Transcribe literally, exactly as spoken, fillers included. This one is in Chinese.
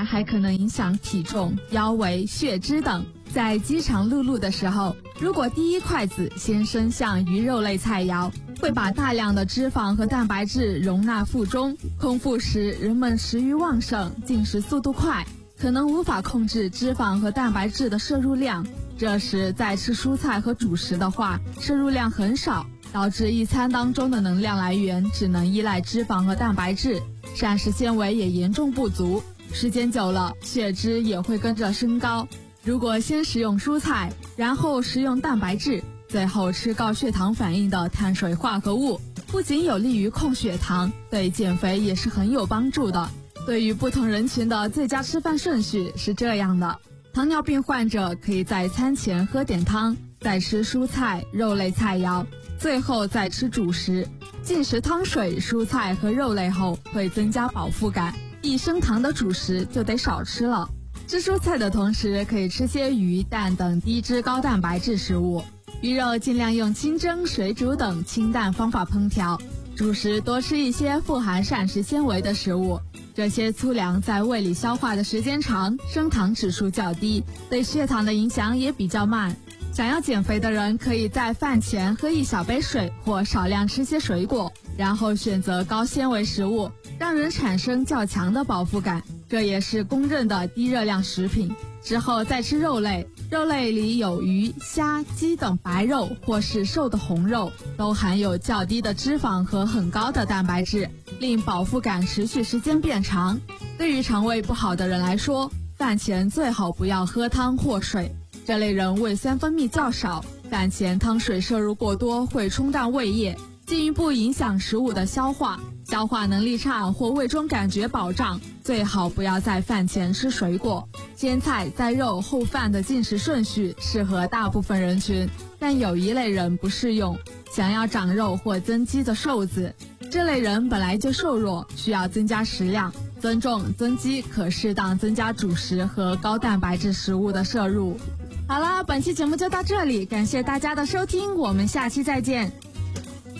外还可能影响体重、腰围、血脂等。在饥肠辘辘的时候，如果第一筷子先伸向鱼肉类菜肴，会把大量的脂肪和蛋白质容纳腹中。空腹时，人们食欲旺盛，进食速度快，可能无法控制脂肪和蛋白质的摄入量。这时再吃蔬菜和主食的话，摄入量很少，导致一餐当中的能量来源只能依赖脂肪和蛋白质，膳食纤维也严重不足。时间久了，血脂也会跟着升高。如果先食用蔬菜，然后食用蛋白质，最后吃高血糖反应的碳水化合物，不仅有利于控血糖，对减肥也是很有帮助的。对于不同人群的最佳吃饭顺序是这样的：糖尿病患者可以在餐前喝点汤，再吃蔬菜、肉类菜肴，最后再吃主食。进食汤水、蔬菜和肉类后会增加饱腹感，易升糖的主食就得少吃了。吃蔬菜的同时，可以吃些鱼、蛋等低脂高蛋白质食物。鱼肉尽量用清蒸、水煮等清淡方法烹调。主食多吃一些富含膳食纤维的食物，这些粗粮在胃里消化的时间长，升糖指数较低，对血糖的影响也比较慢。想要减肥的人可以在饭前喝一小杯水或少量吃些水果，然后选择高纤维食物，让人产生较强的饱腹感，这也是公认的低热量食品。之后再吃肉类，肉类里有鱼、虾、鸡等白肉或是瘦的红肉，都含有较低的脂肪和很高的蛋白质，令饱腹感持续时间变长。对于肠胃不好的人来说，饭前最好不要喝汤或水，这类人胃酸分泌较少，饭前汤水摄入过多会冲淡胃液，进一步影响食物的消化，消化能力差或胃中感觉饱胀，最好不要在饭前吃水果。先菜再肉后饭的进食顺序适合大部分人群，但有一类人不适用，想要长肉或增肌的瘦子，这类人本来就瘦弱，需要增加食量。增重增肌可适当增加主食和高蛋白质食物的摄入。好了，本期节目就到这里，感谢大家的收听，我们下期再见。